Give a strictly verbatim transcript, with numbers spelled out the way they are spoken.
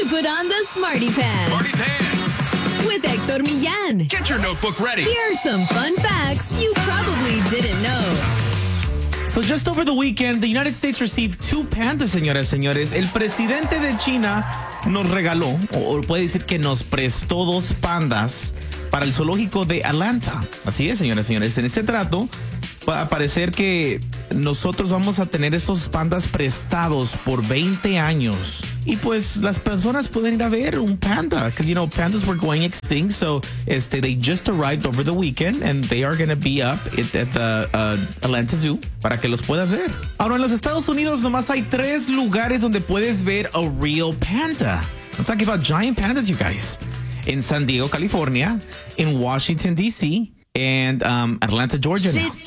to put on the Smarty Pants. Smarty Pants. With Hector Millán. Get your notebook ready. Here are some fun facts you probably didn't know. So just over the weekend, the United States received two pandas, señoras y señores. El presidente de China nos regaló, o puede decir que nos prestó dos pandas para el zoológico de Atlanta. Así es, señoras y señores. En este trato va a parecer que nosotros vamos a tener esos pandas prestados por veinte años. Y pues las personas pueden ir a ver un panda, because, you know, pandas were going extinct. So este, they just arrived over the weekend and they are going to be up at, at the uh, Atlanta Zoo para que los puedas ver. Ahora, en los Estados Unidos nomás hay tres lugares donde puedes ver a real panda. I'm talking about giant pandas, you guys. In San Diego, California, in Washington, D C, and um, Atlanta, Georgia now.